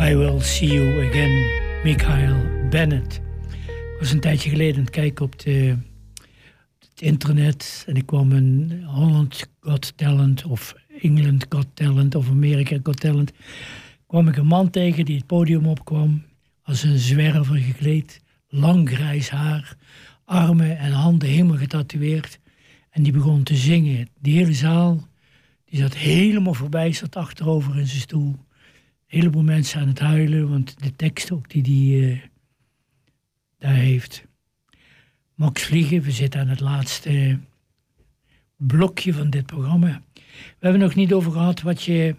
I Will See You Again, Michael Bennett. Ik was een tijdje geleden aan het kijken op het internet en ik kwam een Holland Got Talent of England Got Talent of America Got Talent. Kwam ik een man tegen die het podium opkwam als een zwerver gekleed, lang grijs haar, armen en handen helemaal getatoeëerd. En die begon te zingen. Die hele zaal, die zat helemaal voorbij, zat achterover in zijn stoel. Een heleboel mensen aan het huilen, want de tekst ook die daar heeft. Max Vliegen, we zitten aan het laatste blokje van dit programma. We hebben nog niet over gehad wat je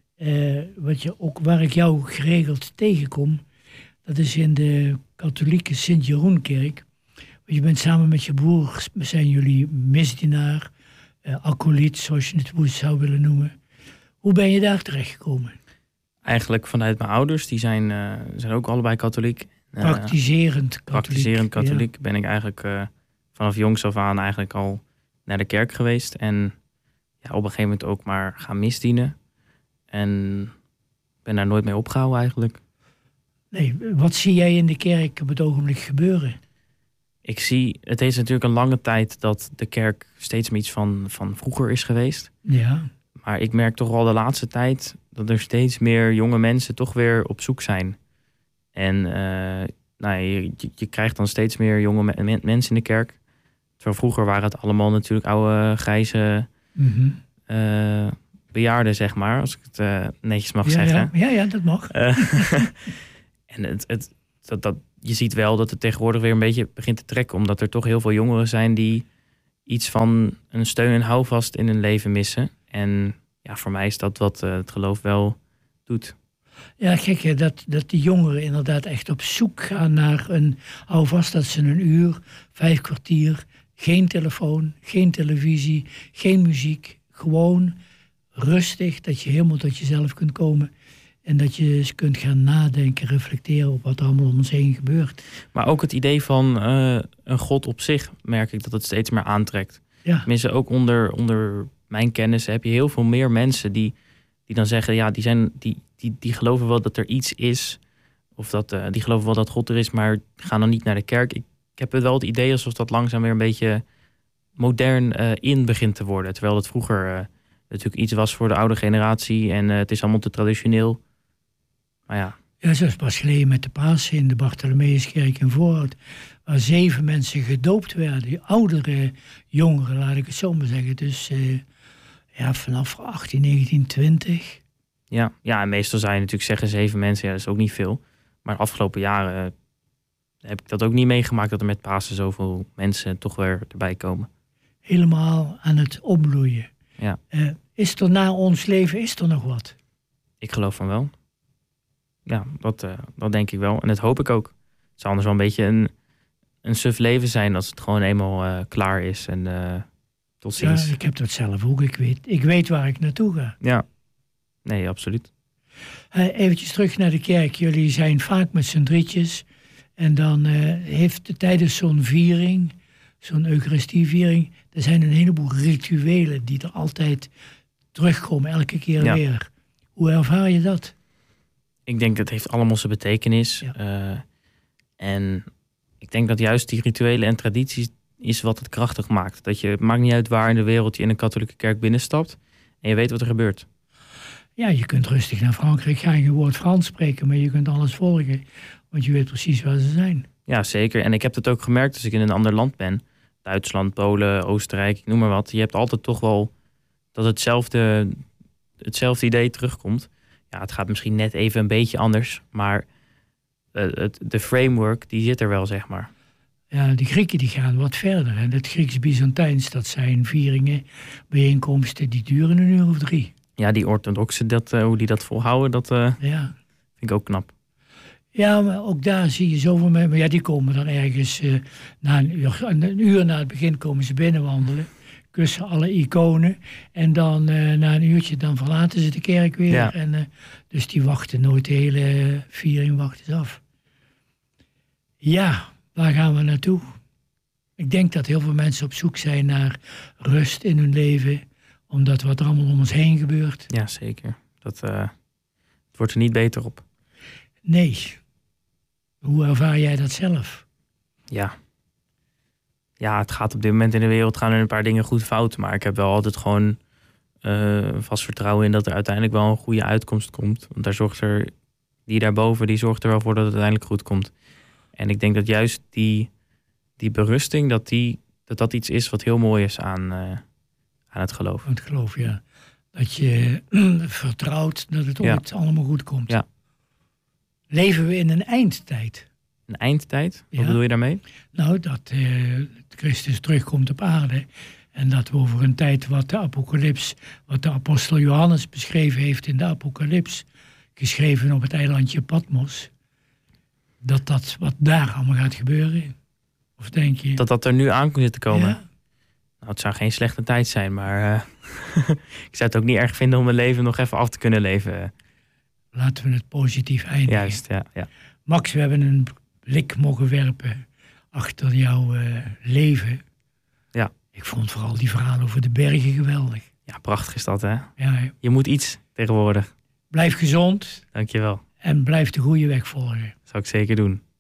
ook, waar ik jou geregeld tegenkom. Dat is in de katholieke Sint-Jeroenkerk. Je bent samen met je broer, zijn jullie misdienaar, acolyt, zoals je het zou willen noemen. Hoe ben je daar terechtgekomen? Eigenlijk vanuit mijn ouders, die zijn ook allebei katholiek. Praktiserend katholiek ben ik eigenlijk vanaf jongs af aan eigenlijk al naar de kerk geweest. En ja, op een gegeven moment ook maar gaan misdienen. En ben daar nooit mee opgehouden eigenlijk. Nee, wat zie jij in de kerk op het ogenblik gebeuren? Ik zie, het is natuurlijk een lange tijd dat de kerk steeds meer iets van vroeger is geweest. Ja. Maar ik merk toch wel de laatste tijd dat er steeds meer jonge mensen toch weer op zoek zijn. En je krijgt dan steeds meer jonge mensen in de kerk. Terwijl vroeger waren het allemaal natuurlijk oude, grijze bejaarden, zeg maar. Als ik het netjes mag zeggen. Ja, dat mag. En je ziet wel dat het tegenwoordig weer een beetje begint te trekken. Omdat er toch heel veel jongeren zijn die iets van een steun en houvast in hun leven missen. En ja, voor mij is dat wat het geloof wel doet. Ja, gek dat die jongeren inderdaad echt op zoek gaan naar een houvast. Dat ze een uur, 5 kwartier, geen telefoon, geen televisie, geen muziek. Gewoon rustig, dat je helemaal tot jezelf kunt komen. En dat je eens kunt gaan nadenken, reflecteren op wat er allemaal om ons heen gebeurt. Maar ook het idee van een God op zich merk ik dat het steeds meer aantrekt. Ja. Tenminste, ook onder mijn kennis heb je heel veel meer mensen die dan zeggen, ja, die geloven wel dat er iets is. Of die geloven wel dat God er is, maar gaan dan niet naar de kerk. Ik heb wel het idee alsof dat langzaam weer een beetje modern in begint te worden. Terwijl dat vroeger natuurlijk iets was voor de oude generatie. En het is allemaal te traditioneel. Maar ja. Ja, zoals pas geleden met de Pasen in de Bartholomeuskerk in Voorhout. Waar 7 mensen gedoopt werden. Oudere jongeren, laat ik het zo maar zeggen. Dus vanaf 18, 19, 20. Ja, en meestal zou je natuurlijk zeggen 7 mensen. Ja, dat is ook niet veel. Maar de afgelopen jaren heb ik dat ook niet meegemaakt. Dat er met Pasen zoveel mensen toch weer erbij komen. Helemaal aan het opbloeien. Ja. Is er na ons leven, is er nog wat? Ik geloof van wel. Ja, dat denk ik wel. En dat hoop ik ook. Het zou anders wel een beetje een suf leven zijn als het gewoon eenmaal klaar is. En tot ziens. Ja, ik heb dat zelf ook. Ik weet waar ik naartoe ga. Ja, nee, absoluut. Eventjes terug naar de kerk. Jullie zijn vaak met z'n drietjes. En dan heeft tijdens zo'n viering, zo'n Eucharistieviering, er zijn een heleboel rituelen die er altijd terugkomen, elke keer weer. Hoe ervaar je dat? Ik denk dat het heeft allemaal zijn betekenis. Ja. En ik denk dat juist die rituelen en tradities is wat het krachtig maakt. Het maakt niet uit waar in de wereld je in een katholieke kerk binnenstapt en je weet wat er gebeurt. Ja, je kunt rustig naar Frankrijk gaan, je woord Frans spreken, maar je kunt alles volgen, want je weet precies waar ze zijn. Ja, zeker. En ik heb dat ook gemerkt als ik in een ander land ben. Duitsland, Polen, Oostenrijk, ik noem maar wat. Je hebt altijd toch wel dat hetzelfde idee terugkomt. Ja, het gaat misschien net even een beetje anders, maar de framework, die zit er wel, zeg maar. Ja, de Grieken die gaan wat verder. En het Grieks-Byzantijns, dat zijn vieringen, bijeenkomsten, die duren 1 uur of 3. Ja, die orthodoxen, hoe die dat volhouden, dat vind ik ook knap. Ja, maar ook daar zie je zoveel mensen. Maar ja, die komen dan ergens na een uur na het begin komen ze binnenwandelen. Kussen alle iconen. En dan na een uurtje dan verlaten ze de kerk weer. Ja. En, dus die wachten nooit de hele viering wachten af. Ja, waar gaan we naartoe? Ik denk dat heel veel mensen op zoek zijn naar rust in hun leven. Omdat wat er allemaal om ons heen gebeurt. Ja, zeker. Het wordt er niet beter op. Nee. Hoe ervaar jij dat zelf? Ja. Ja, het gaat op dit moment in de wereld gaan er een paar dingen goed fout. Maar ik heb wel altijd gewoon vast vertrouwen in dat er uiteindelijk wel een goede uitkomst komt. Want daar zorgt die daarboven, die zorgt er wel voor dat het uiteindelijk goed komt. En ik denk dat juist die berusting, dat iets is wat heel mooi is aan het geloof. Het geloof, ja. Dat je vertrouwt dat het ooit allemaal goed komt. Ja. Leven we in een eindtijd? Een eindtijd? Wat bedoel je daarmee? Nou, dat Christus terugkomt op aarde. En dat we over een tijd wat de apostel Johannes beschreven heeft in de Apocalyps, geschreven op het eilandje Patmos, dat wat daar allemaal gaat gebeuren. Of denk je? Dat er nu aan zit te komen? Ja? Nou, het zou geen slechte tijd zijn, maar ik zou het ook niet erg vinden om mijn leven nog even af te kunnen leven. Laten we het positief eindigen. Juist, ja. Max, we hebben een blik mogen werpen achter jouw leven. Ja. Ik vond vooral die verhalen over de bergen geweldig. Ja, prachtig is dat, hè? Ja, je moet iets tegenwoordig. Blijf gezond. Dankjewel. En blijf de goede weg volgen. Zou ik zeker doen.